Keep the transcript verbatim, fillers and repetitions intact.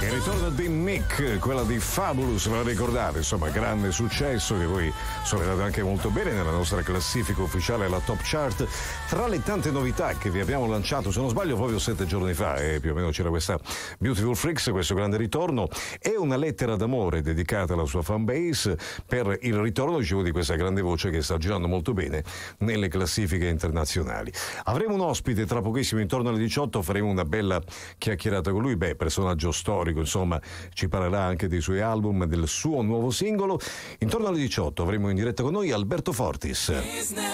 Il ritorno di Nick, quella di Fabulous, ve la ricordate? Insomma, grande successo che poi suonate anche molto bene nella nostra classifica ufficiale, la Top Chart. Tra le tante novità che vi abbiamo lanciato, se non sbaglio proprio sette giorni fa, e eh, più o meno c'era questa Beautiful Freaks, questo grande ritorno, e una lettera d'amore dedicata alla sua fanbase per il ritorno, dicevo, di questa grande voce che sta girando molto bene nelle classifiche internazionali. Avremo un ospite tra pochissimo, intorno alle diciotto, faremo una bella chiacchierata con lui, beh, personaggio storico, insomma, ci parlerà anche dei suoi album, del suo nuovo singolo. Intorno alle diciotto avremo in diretta con noi Alberto Fortis.